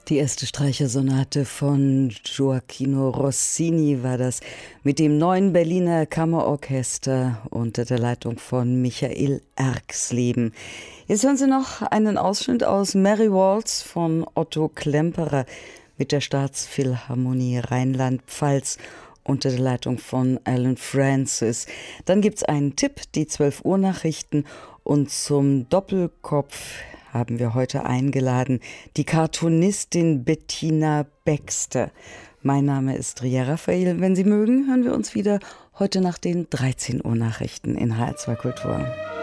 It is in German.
Die erste Streichersonate von Gioachino Rossini war das mit dem neuen Berliner Kammerorchester unter der Leitung von Michael Erxleben. Jetzt hören Sie noch einen Ausschnitt aus Mary Waltz von Otto Klemperer mit der Staatsphilharmonie Rheinland-Pfalz unter der Leitung von Alan Francis. Dann gibt es einen Tipp, die 12 Uhr Nachrichten, und zum Doppelkopf haben wir heute eingeladen die Cartoonistin Bettina Baxter. Mein Name ist Ria Raphael. Wenn Sie mögen, hören wir uns wieder heute nach den 13 Uhr Nachrichten in HR2 Kultur.